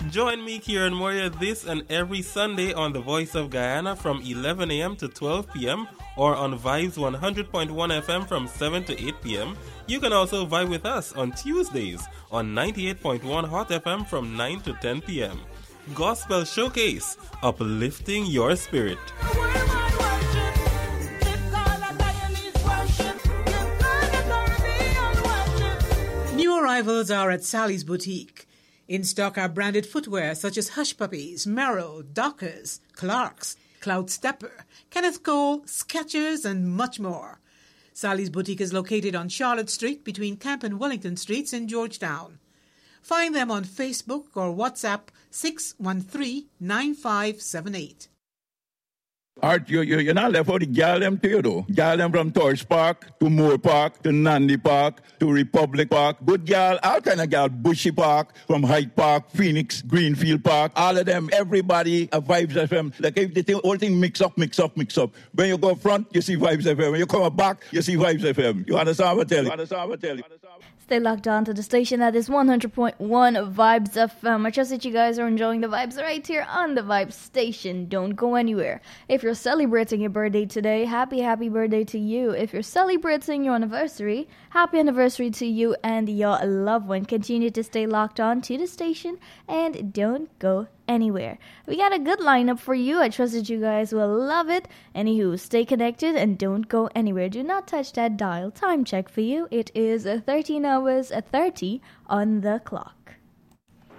Join me, Kieran Moria, this and every Sunday on The Voice of Guyana from 11 a.m. to 12 p.m. or on Vibes 100.1 FM from 7 to 8 p.m. You can also vibe with us on Tuesdays on 98.1 Hot FM from 9 to 10 p.m. Gospel Showcase, uplifting your spirit. New arrivals are at Sally's Boutique. In stock are branded footwear such as Hush Puppies, Merrell, Dockers, Clarks, Cloud Stepper, Kenneth Cole, Skechers, and much more. Sally's Boutique is located on Charlotte Street between Camp and Wellington Streets in Georgetown. Find them on Facebook or WhatsApp 613-9578. Art, you're not left for the gal them too, though. Gal them from Torch Park to Moore Park to Nandi Park to Republic Park. Good gal, all kind of gal. Bushy Park, from Hyde Park, Phoenix, Greenfield Park. All of them, everybody, Vibes FM. Like if the whole thing mix up. When you go front, you see Vibes FM. When you come back, you see Vibes FM. You understand what I tell you? Stay locked on to the station that is 100.1 Vibes FM. I trust that you guys are enjoying the vibes right here on the Vibes station. Don't go anywhere. If you're celebrating your birthday today, happy birthday to you. If you're celebrating your anniversary, happy anniversary to you and your loved one. Continue to stay locked on to the station and don't go anywhere. We got a good lineup for you. I trust that you guys will love it. Anywho, stay connected and don't go anywhere. Do not touch that dial. Time check for you. It is 13 hours 30 on the clock.